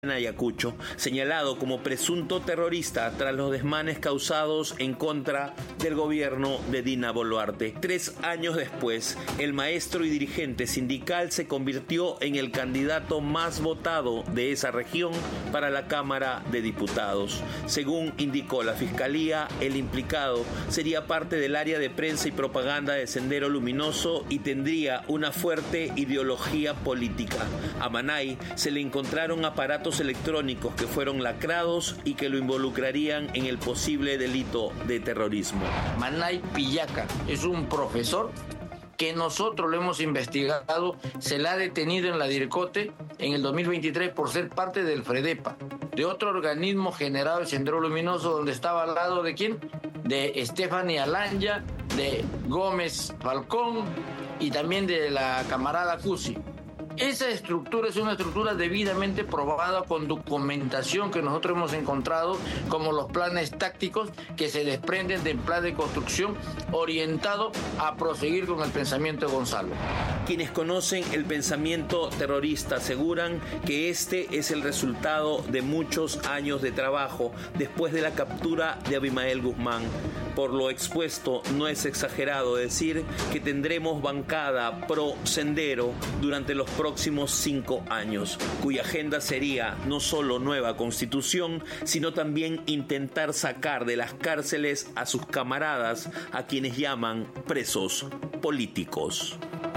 Ayacucho, señalado como presunto terrorista tras los desmanes causados en contra del gobierno de Dina Boluarte. 3 años después, el maestro y dirigente sindical se convirtió en el candidato más votado de esa región para la Cámara de Diputados. Según indicó la Fiscalía, el implicado sería parte del área de prensa y propaganda de Sendero Luminoso y tendría una fuerte ideología política. A Manay se le encontraron aparatos electrónicos que fueron lacrados y que lo involucrarían en el posible delito de terrorismo. Manay Pillaca es un profesor que nosotros lo hemos investigado, se la ha detenido en la DIRCOTE en el 2023 por ser parte del FREDEPA, de otro organismo generado el Sendero Luminoso, donde estaba al lado de ¿quién? De Stephanie Alanya, de Gómez Falcón y también de la camarada Cusi. Esa estructura es una estructura debidamente probada con documentación que nosotros hemos encontrado, como los planes tácticos que se desprenden del plan de construcción orientado a proseguir con el pensamiento de Gonzalo. Quienes conocen el pensamiento terrorista aseguran que este es el resultado de muchos años de trabajo después de la captura de Abimael Guzmán. Por lo expuesto, no es exagerado decir que tendremos bancada pro Sendero durante los próximos 5 años, cuya agenda sería no solo nueva constitución, sino también intentar sacar de las cárceles a sus camaradas, a quienes llaman presos políticos.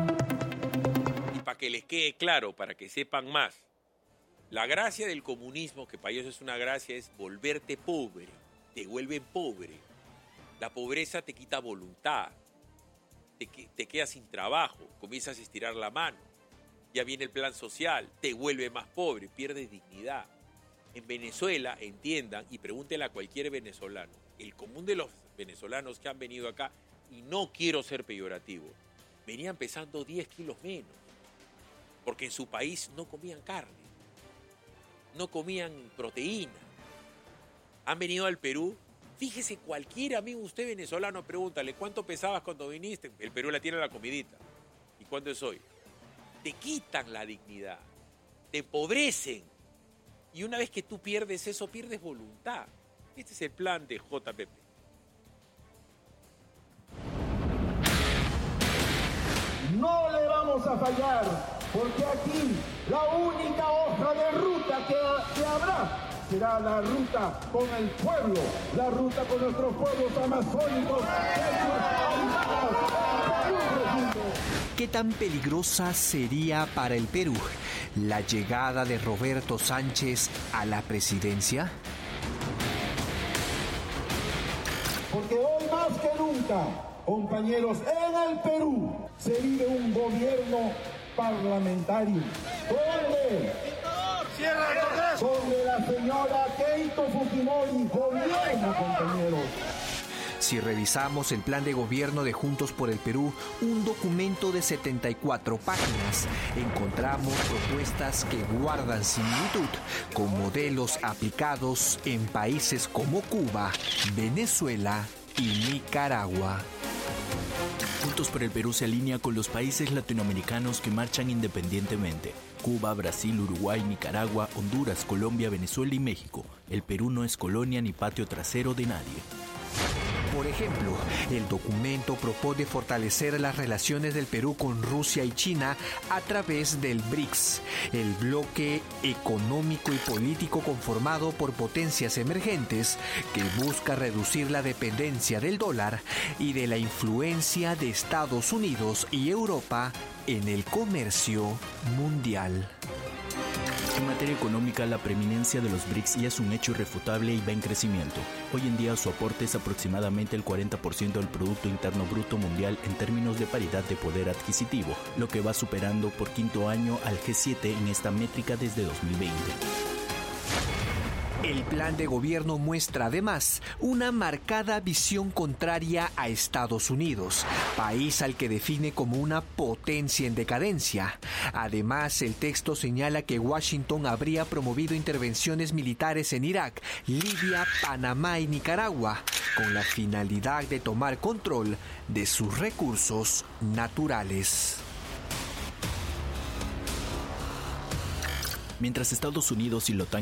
Y para que les quede claro, para que sepan más, la gracia del comunismo, que para ellos es una gracia, es volverte pobre, te vuelven pobre. La pobreza te quita voluntad, te quedas sin trabajo, comienzas a estirar la mano, ya viene el plan social, te vuelve más pobre, pierdes dignidad. En Venezuela, entiendan y pregúntenle a cualquier venezolano, el común de los venezolanos que han venido acá, y no quiero ser peyorativo, venían pesando 10 kilos menos, porque en su país no comían carne, no comían proteína. Han venido al Perú. Fíjese, cualquier amigo usted venezolano, pregúntale, ¿cuánto pesabas cuando viniste? El Perú la tiene la comidita. ¿Y cuánto es hoy? Te quitan la dignidad, te empobrecen. Y una vez que tú pierdes eso, pierdes voluntad. Este es el plan de JPP. No le vamos a fallar, porque aquí la única hoja de ruta que habrá será la ruta con el pueblo, la ruta con nuestros pueblos amazónicos. ¿Qué tan peligrosa sería para el Perú la llegada de Roberto Sánchez a la presidencia? Porque hoy más que nunca, compañeros, en el Perú se vive un gobierno parlamentario. Donde la señora Keiko Fujimori gobierna, compañeros. Si revisamos el plan de gobierno de Juntos por el Perú, un documento de 74 páginas, encontramos propuestas que guardan similitud con modelos aplicados en países como Cuba, Venezuela y Nicaragua. Juntos por el Perú se alinea con los países latinoamericanos que marchan independientemente. Cuba, Brasil, Uruguay, Nicaragua, Honduras, Colombia, Venezuela y México. El Perú no es colonia ni patio trasero de nadie. Por ejemplo, el documento propone fortalecer las relaciones del Perú con Rusia y China a través del BRICS, el bloque económico y político conformado por potencias emergentes que busca reducir la dependencia del dólar y de la influencia de Estados Unidos y Europa en el comercio mundial. En materia económica, la preeminencia de los BRICS ya es un hecho irrefutable y va en crecimiento. Hoy en día su aporte es aproximadamente el 40% del Producto Interno Bruto Mundial en términos de paridad de poder adquisitivo, lo que va superando por 5º año al G7 en esta métrica desde 2020. El plan de gobierno muestra además una marcada visión contraria a Estados Unidos, país al que define como una potencia en decadencia. Además, el texto señala que Washington habría promovido intervenciones militares en Irak, Libia, Panamá y Nicaragua, con la finalidad de tomar control de sus recursos naturales. Mientras Estados Unidos y la OTAN